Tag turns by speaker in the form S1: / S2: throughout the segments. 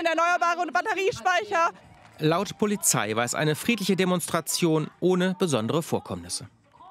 S1: Zahlen, erneuerbare und Batteriespeicher.
S2: Laut Polizei war es eine friedliche Demonstration ohne besondere Vorkommnisse.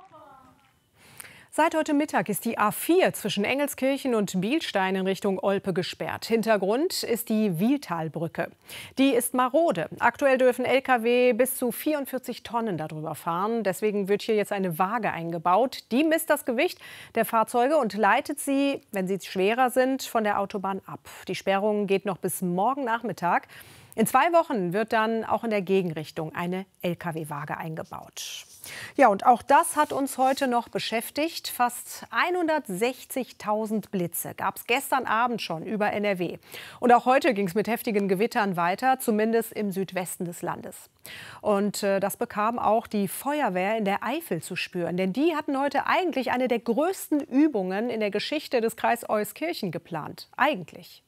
S3: Seit heute Mittag ist die A4 zwischen Engelskirchen und Bielstein in Richtung Olpe gesperrt. Hintergrund ist die Wiehltalbrücke. Die ist marode. Aktuell dürfen Lkw bis zu 44 Tonnen darüber fahren. Deswegen wird hier jetzt eine Waage eingebaut. Die misst das Gewicht der Fahrzeuge und leitet sie, wenn sie schwerer sind, von der Autobahn ab. Die Sperrung geht noch bis morgen Nachmittag. In 2 Wochen wird dann auch in der Gegenrichtung eine Lkw-Waage eingebaut. Ja, und auch das hat uns heute noch beschäftigt. Fast 160.000 Blitze gab es gestern Abend schon über NRW. Und auch heute ging es mit heftigen Gewittern weiter, zumindest im Südwesten des Landes. Und das bekam auch die Feuerwehr in der Eifel zu spüren. Denn die hatten heute eigentlich eine der größten Übungen in der Geschichte des Kreis Euskirchen geplant. Eigentlich.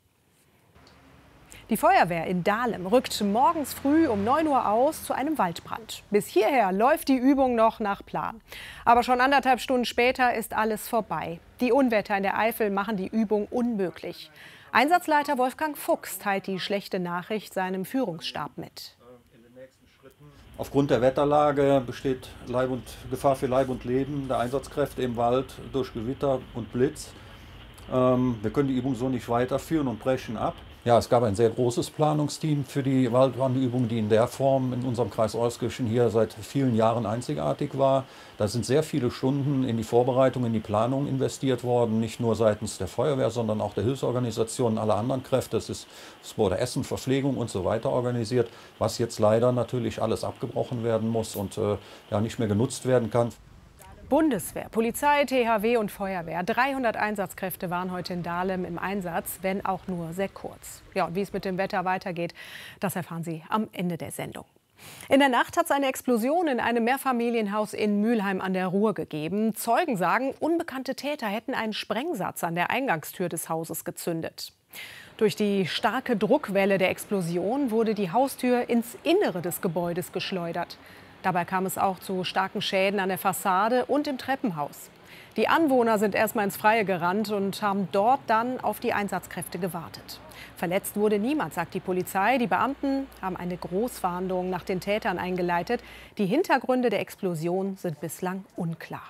S3: Die Feuerwehr in Dahlem rückt morgens früh um 9 Uhr aus zu einem Waldbrand. Bis hierher läuft die Übung noch nach Plan. Aber schon 1,5 Stunden später ist alles vorbei. Die Unwetter in der Eifel machen die Übung unmöglich. Einsatzleiter Wolfgang Fuchs teilt die schlechte Nachricht seinem Führungsstab mit.
S4: Aufgrund der Wetterlage besteht Gefahr für Leib und Leben der Einsatzkräfte im Wald durch Gewitter und Blitz. Wir können die Übung so nicht weiterführen und brechen ab. Ja, es gab ein sehr großes Planungsteam für die Waldbrandübung, die in der Form in unserem Kreis Euskirchen hier seit vielen Jahren einzigartig war. Da sind sehr viele Stunden in die Vorbereitung, in die Planung investiert worden, nicht nur seitens der Feuerwehr, sondern auch der Hilfsorganisationen, aller anderen Kräfte. Es wurde Essen, Verpflegung und so weiter organisiert, was jetzt leider natürlich alles abgebrochen werden muss und ja, nicht mehr genutzt werden kann.
S3: Bundeswehr, Polizei, THW und Feuerwehr. 300 Einsatzkräfte waren heute in Dahlem im Einsatz, wenn auch nur sehr kurz. Ja, und wie es mit dem Wetter weitergeht, das erfahren Sie am Ende der Sendung. In der Nacht hat es eine Explosion in einem Mehrfamilienhaus in Mülheim an der Ruhr gegeben. Zeugen sagen, unbekannte Täter hätten einen Sprengsatz an der Eingangstür des Hauses gezündet. Durch die starke Druckwelle der Explosion wurde die Haustür ins Innere des Gebäudes geschleudert. Dabei kam es auch zu starken Schäden an der Fassade und im Treppenhaus. Die Anwohner sind erstmal ins Freie gerannt und haben dort dann auf die Einsatzkräfte gewartet. Verletzt wurde niemand, sagt die Polizei. Die Beamten haben eine Großfahndung nach den Tätern eingeleitet. Die Hintergründe der Explosion sind bislang unklar.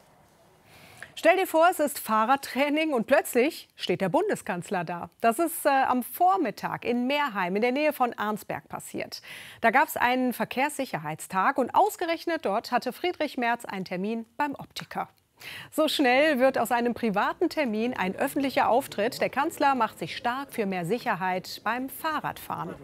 S3: Stell dir vor, es ist Fahrradtraining und plötzlich steht der Bundeskanzler da. Das ist am Vormittag in Meerheim in der Nähe von Arnsberg passiert. Da gab es einen Verkehrssicherheitstag und ausgerechnet dort hatte Friedrich Merz einen Termin beim Optiker. So schnell wird aus einem privaten Termin ein öffentlicher Auftritt. Der Kanzler macht sich stark für mehr Sicherheit beim Fahrradfahren.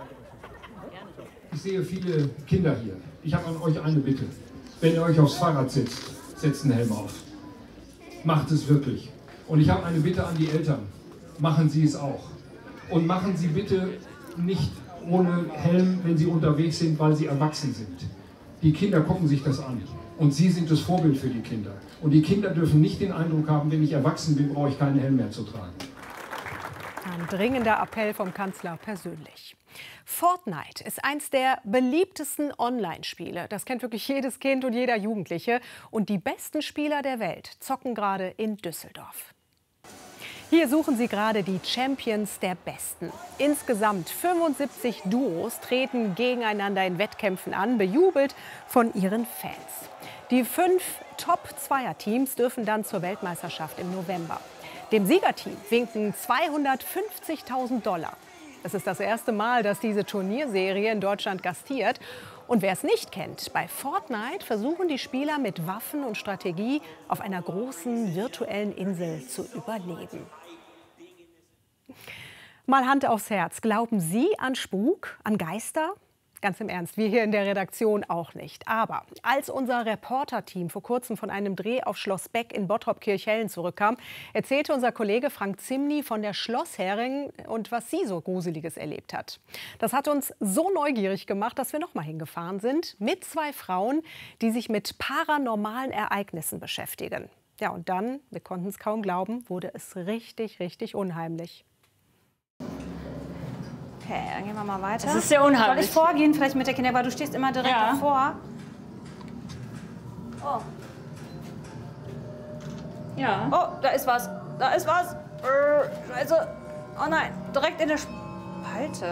S5: Ich sehe viele Kinder hier. Ich habe an euch eine Bitte. Wenn ihr euch aufs Fahrrad setzt, setzt einen Helm auf. Macht es wirklich. Und ich habe eine Bitte an die Eltern. Machen Sie es auch. Und machen Sie bitte nicht ohne Helm, wenn Sie unterwegs sind, weil Sie erwachsen sind. Die Kinder gucken sich das an. Und Sie sind das Vorbild für die Kinder. Und die Kinder dürfen nicht den Eindruck haben, wenn ich erwachsen bin, brauche ich keinen Helm mehr zu tragen.
S3: Ein dringender Appell vom Kanzler persönlich. Fortnite ist eins der beliebtesten Online-Spiele. Das kennt wirklich jedes Kind und jeder Jugendliche. Und die besten Spieler der Welt zocken gerade in Düsseldorf. Hier suchen sie gerade die Champions der Besten. Insgesamt 75 Duos treten gegeneinander in Wettkämpfen an, bejubelt von ihren Fans. Die 5 Top-Zweier-Teams dürfen dann zur Weltmeisterschaft im November. Dem Siegerteam winken 250.000 $. Es ist das erste Mal, dass diese Turnierserie in Deutschland gastiert. Und wer es nicht kennt, bei Fortnite versuchen die Spieler mit Waffen und Strategie auf einer großen virtuellen Insel zu überleben. Mal Hand aufs Herz. Glauben Sie an Spuk, an Geister? Ganz im Ernst, wir hier in der Redaktion auch nicht. Aber als unser Reporterteam vor kurzem von einem Dreh auf Schloss Beck in Bottrop-Kirchhellen zurückkam, erzählte unser Kollege Frank Zimny von der Schlossherrin und was sie so Gruseliges erlebt hat. Das hat uns so neugierig gemacht, dass wir noch mal hingefahren sind mit 2 Frauen, die sich mit paranormalen Ereignissen beschäftigen. Ja, und dann, wir konnten es kaum glauben, wurde es richtig, richtig unheimlich.
S6: Okay, dann gehen wir mal weiter.
S7: Das ist sehr unheimlich.
S6: Soll ich vorgehen, vielleicht mit der Kinder, weil du stehst immer direkt davor? Oh.
S7: Ja.
S6: Oh, da ist was. Da ist was. Scheiße. Oh nein, direkt in der Spalte.